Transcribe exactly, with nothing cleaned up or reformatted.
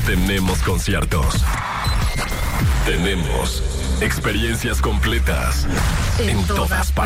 Tenemos conciertos. Tenemos experiencias completas en, en todas partes.